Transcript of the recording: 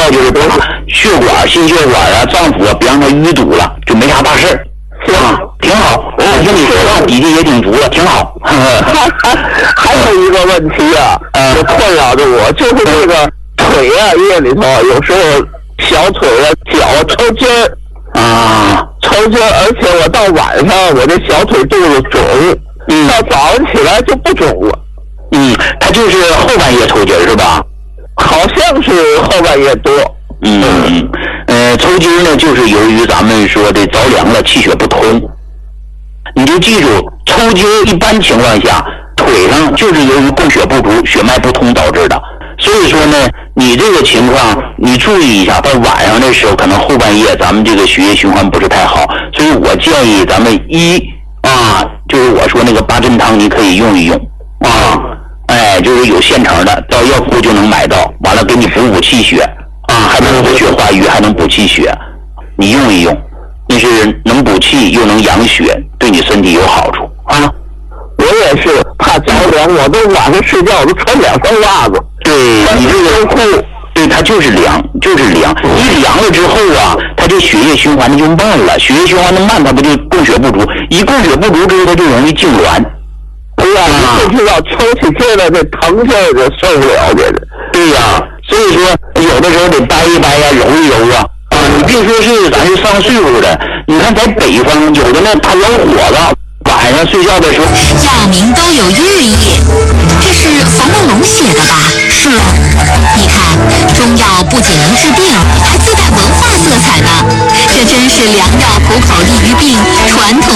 要就是把血管、心血管啊、脏腑啊别让它淤堵了，就没啥大事儿。是吧？挺好，我跟你说话底气也挺足了，挺好。 还有一个问题啊，困扰着我，就是这个腿啊，夜里头有时候小腿啊、脚抽筋儿啊， 抽筋儿，而且我到晚上我这小腿肚子肿，到早上起来就不肿了。 它就是后半夜抽筋是吧？ 好像是后半夜多。 抽筋呢，就是由于咱们说的着凉了，气血不通。你就记住，抽筋一般情况下，腿上就是由于供血不足、血脉不通导致的。所以说呢，你这个情况你注意一下，到晚上的时候，可能后半夜咱们这个血液循环不是太好，所以我建议咱们就是我说那个八珍汤，你可以用一用啊。就是有现成的，到药铺就能买到，完了给你补气血啊，还能活血化瘀，还能补气血，你用一用，那是能补气又能养血，对你身体有好处啊。 我也是怕着凉，我都晚上睡觉我都穿2层袜子。 对，你这个裤，对，它就是凉，就是凉。一凉了之后啊，它这血液循环的就慢了，血液循环的慢，它不就供血不足？一供血不足之后，它就容易痉挛。 对呀，你就是要抽起劲来，这疼劲儿就受不了，这是。 对呀，所以说有的时候得掰一掰呀，揉一揉啊。你别说是咱是上岁数的，你看在北方有的那怕老火了，晚上睡觉的时候。 药名都有寓意，这是冯梦龙写的吧？是。你看，中药不仅能治病，还自带文化色彩呢，这真是良药苦口利于病，传统